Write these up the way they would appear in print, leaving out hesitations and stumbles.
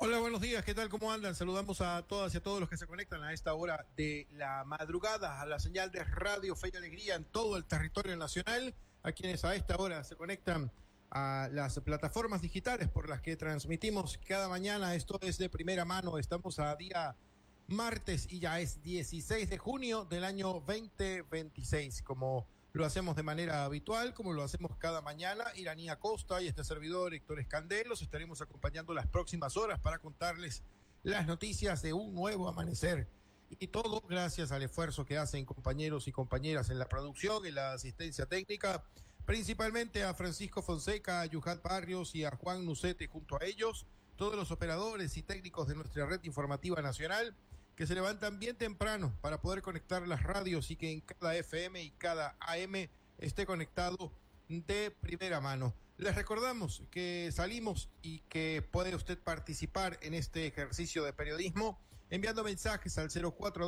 Hola, buenos días, ¿qué tal? ¿Cómo andan? Saludamos a todas y a todos los que se conectan a esta hora de la madrugada a la señal de Radio Fe y Alegría en todo el territorio nacional, a quienes a esta hora se conectan a las plataformas digitales por las que transmitimos cada mañana. Esto es de primera mano, estamos a día martes y ya es 16 de junio del año 2026, como lo hacemos de manera habitual, como lo hacemos cada mañana. Iranía Costa y este servidor Héctor Escandel los estaremos acompañando las próximas horas para contarles las noticias de un nuevo amanecer. Y todo gracias al esfuerzo que hacen compañeros y compañeras en la producción, en la asistencia técnica, principalmente a Francisco Fonseca, a Yuhat Barrios y a Juan Nucete junto a ellos, todos los operadores y técnicos de nuestra red informativa nacional, que se levantan bien temprano para poder conectar las radios y que en cada FM y cada AM esté conectado de primera mano. Les recordamos que salimos y que puede usted participar en este ejercicio de periodismo enviando mensajes al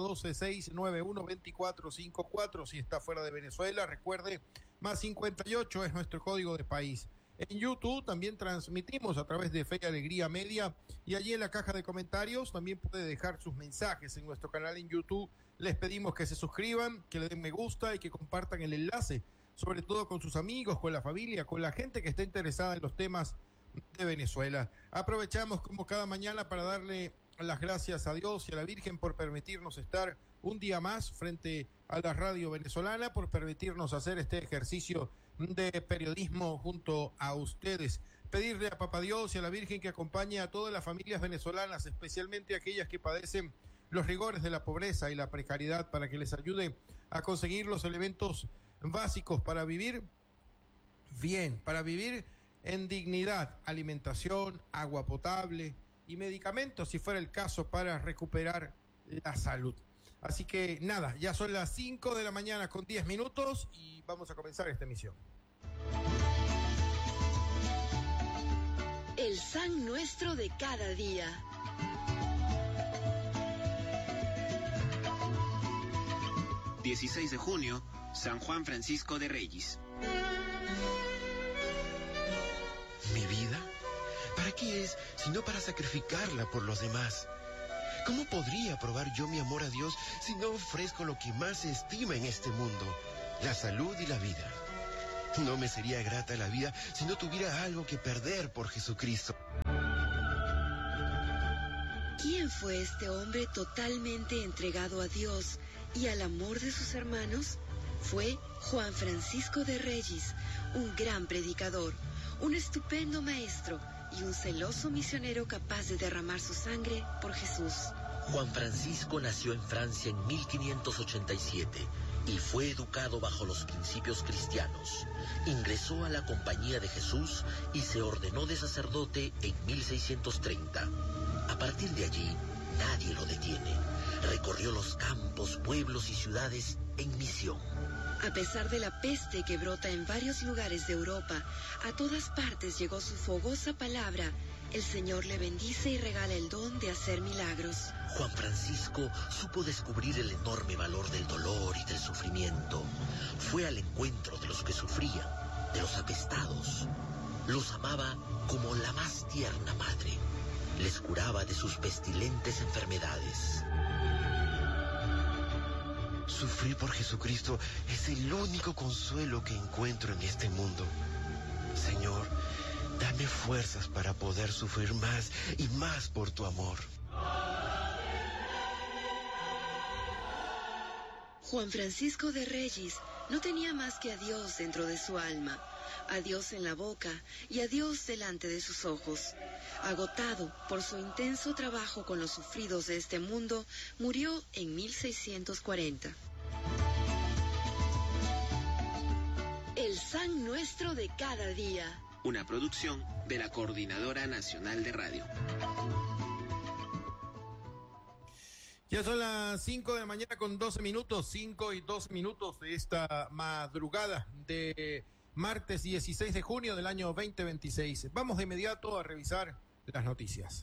0412-691-2454. Si está fuera de Venezuela, recuerde, más 58 es nuestro código de país. En YouTube también transmitimos a través de Fe y Alegría Media, y allí en la caja de comentarios también puede dejar sus mensajes en nuestro canal en YouTube. Les pedimos que se suscriban, que le den me gusta y que compartan el enlace, sobre todo con sus amigos, con la familia, con la gente que está interesada en los temas de Venezuela. Aprovechamos como cada mañana para darle las gracias a Dios y a la Virgen por permitirnos estar un día más frente a la radio venezolana, por permitirnos hacer este ejercicio de periodismo junto a ustedes. Pedirle a Papá Dios y a la Virgen que acompañe a todas las familias venezolanas, especialmente aquellas que padecen los rigores de la pobreza y la precariedad, para que les ayude a conseguir los elementos básicos para vivir bien, para vivir en dignidad: alimentación, agua potable y medicamentos, si fuera el caso, para recuperar la salud. Así que nada, ya son las 5 de la mañana con 10 minutos y vamos a comenzar esta emisión. El San Nuestro de cada día. ...16 de junio... San Juan Francisco de Reyes. ¿Mi vida? ¿Para qué es, sino para sacrificarla por los demás? ¿Cómo podría probar yo mi amor a Dios si no ofrezco lo que más se estima en este mundo, la salud y la vida? No me sería grata la vida si no tuviera algo que perder por Jesucristo. ¿Quién fue este hombre totalmente entregado a Dios y al amor de sus hermanos? Fue Juan Francisco de Reyes, un gran predicador, un estupendo maestro y un celoso misionero capaz de derramar su sangre por Jesús. Juan Francisco nació en Francia en 1587 y fue educado bajo los principios cristianos. Ingresó a la Compañía de Jesús y se ordenó de sacerdote en 1630. A partir de allí, nadie lo detiene. Recorrió los campos, pueblos y ciudades en misión. A pesar de la peste que brota en varios lugares de Europa, a todas partes llegó su fogosa palabra. El Señor le bendice y regala el don de hacer milagros. Juan Francisco supo descubrir el enorme valor del dolor y del sufrimiento. Fue al encuentro de los que sufrían, de los apestados. Los amaba como la más tierna madre. Les curaba de sus pestilentes enfermedades. Sufrir por Jesucristo es el único consuelo que encuentro en este mundo. Señor, dame fuerzas para poder sufrir más y más por tu amor. Juan Francisco de Reyes no tenía más que a Dios dentro de su alma, a Dios en la boca y a Dios delante de sus ojos. Agotado por su intenso trabajo con los sufridos de este mundo, murió en 1640. El San Nuestro de cada día. Una producción de la Coordinadora Nacional de Radio. Ya son las 5 de la mañana con 12 minutos, 5 y 12 minutos de esta madrugada de martes 16 de junio del año 2026. Vamos de inmediato a revisar las noticias.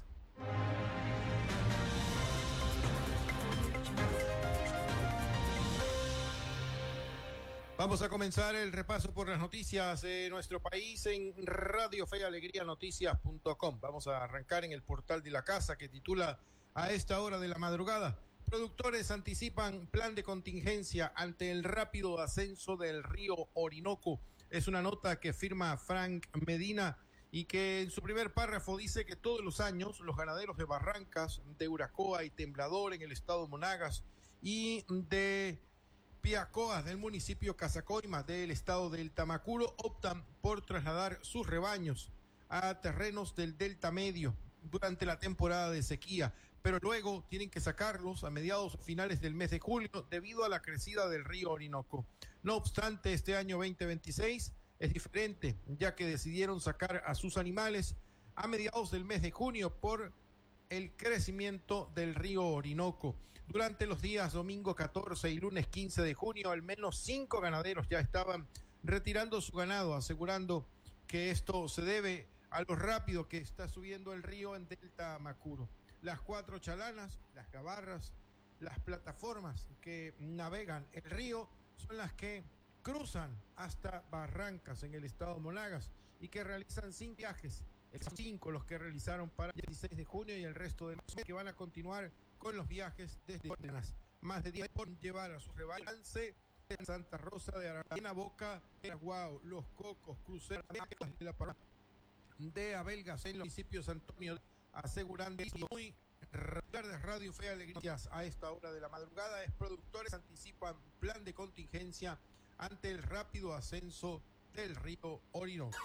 Vamos a comenzar el repaso por las noticias de nuestro país en Radio Fe y Alegría Noticias.com. Vamos a arrancar en el portal de la casa que titula A esta hora de la madrugada. Productores anticipan plan de contingencia ante el rápido ascenso del río Orinoco. Es una nota que firma Frank Medina y que en su primer párrafo dice que todos los años los ganaderos de Barrancas, de Uracoa y Temblador en el estado Monagas y de Piacoa del municipio Casacoima del estado del Tamacuro optan por trasladar sus rebaños a terrenos del Delta Medio durante la temporada de sequía, pero luego tienen que sacarlos a mediados o finales del mes de julio debido a la crecida del río Orinoco. No obstante, este año 2026 es diferente, ya que decidieron sacar a sus animales a mediados del mes de junio por el crecimiento del río Orinoco. Durante los días domingo 14 y lunes 15 de junio, al menos 5 ganaderos ya estaban retirando su ganado, asegurando que esto se debe a lo rápido que está subiendo el río en Delta Macuro. Las 4 chalanas, las gabarras, las plataformas que navegan el río son las que cruzan hasta Barrancas en el estado Monagas y que realizan 5 viajes. Son 5 los que realizaron para el 16 de junio y el resto de los que van a continuar con los viajes desde más de 10 por llevar a su rebalance en Santa Rosa de Arana, Boca, Guau, Los Cocos, Crucero de la Parada de Abelgas en los municipios Antonio, asegurando muy de Radio Fe y Alegría a esta hora de la madrugada. Productores anticipan plan de contingencia ante el rápido ascenso del río Orinoco.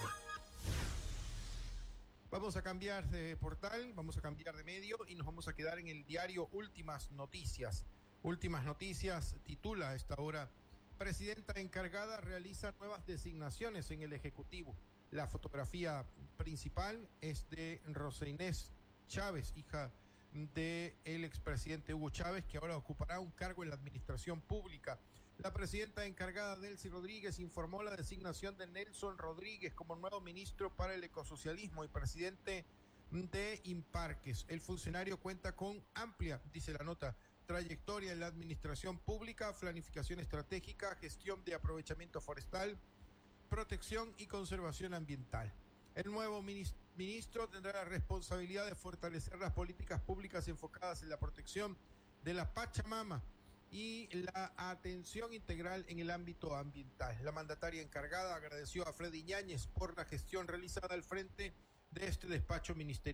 Vamos a cambiar de portal, vamos a cambiar de medio y nos vamos a quedar en el diario Últimas Noticias. Últimas Noticias titula a esta hora: Presidenta encargada realiza nuevas designaciones en el Ejecutivo. La fotografía principal es de Rosa Inés Chávez, hija del expresidente Hugo Chávez, que ahora ocupará un cargo en la administración pública. La presidenta encargada, Delcy Rodríguez, informó la designación de Nelson Rodríguez como nuevo ministro para el ecosocialismo y presidente de Imparques. El funcionario cuenta con amplia, dice la nota, trayectoria en la administración pública, planificación estratégica, gestión de aprovechamiento forestal, protección y conservación ambiental. El nuevo ministro tendrá la responsabilidad de fortalecer las políticas públicas enfocadas en la protección de la Pachamama y la atención integral en el ámbito ambiental. La mandataria encargada agradeció a Freddy Yáñez por la gestión realizada al frente de este despacho ministerial.